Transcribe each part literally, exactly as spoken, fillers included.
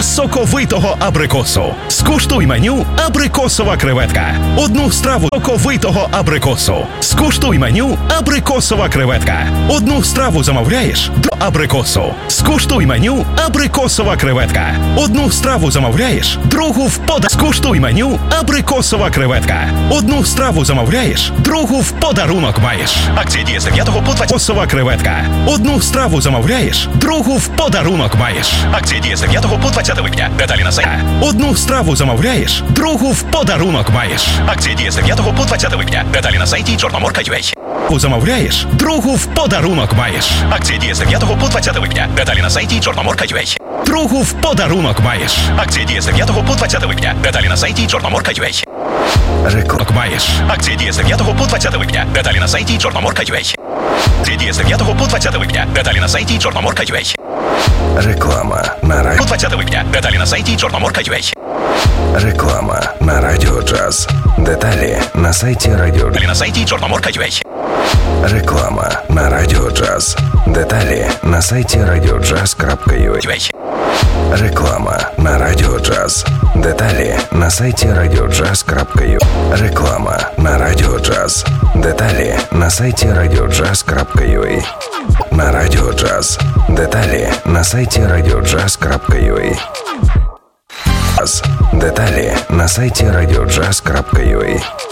та соковитого абрикосу. Скуштуй меню абрикосова креветка. Одну страву соковитого абрикосу. Скуштуй меню абрикосова креветка. Одну страву замовляєш до абрикосу. Скуштуй меню абрикосова креветка. Одну страву замовляєш, другу в пода. Скуштуй меню абрикосова креветка. Одну страву замовляєш, другу в подарунок маєш. Акція діє з дев'ятого по двадцяте. Абрикосова креветка. Одну страву замовляєш, другу в подарунок маєш. Акція діє з дев'ятого по двадцяте липня. Деталі на сайті. Одну страву замовляєш, другу в подарунок маєш. Акція діє з дев'ятого по двадцяте липня. Деталі на сайті Чорноморка точка ю а. Замовляєш, другу в подарунок маєш. Акція діє з дев'ятого по двадцяте липня. Деталі на сайті Чорноморка точка ю а. Другу в подарунок маєш. Акція діє з дев'ятого по двадцяте липня. Деталі на сайті Чорноморка точка ю а. Реклама маєш. Акція діє з дев'ятого по двадцяте липня. Деталі на сайті Чорноморка точка ю а. Акція діє з дев'ятого по двадцяте липня. Деталі на сайті Чорноморка точка ю а. Реклама на радіо. По двадцяте липня. Деталі на сайті Чорноморка точка ю а. Реклама на Радіо Джаз. Деталі на сайті Радіо. Деталі на сайті Чорноморка точка ю а. Реклама на Радіо Джаз. Деталі на сайті радіоджаз крапка ю а. Реклама на Радіо Джаз. Деталі на сайті радіоджаз крапка ю а. Реклама на Радіо Джаз. Деталі на сайті радіоджаз крапка ю а. На Радіо Джаз. Деталі на сайті радіоджаз крапка ю а. Деталі на сайті радіоджаз крапка ю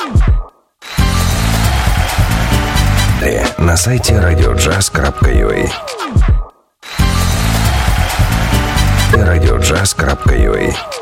а. На сайті радіоджаз крапка ю а. радіоджаз крапка ю а.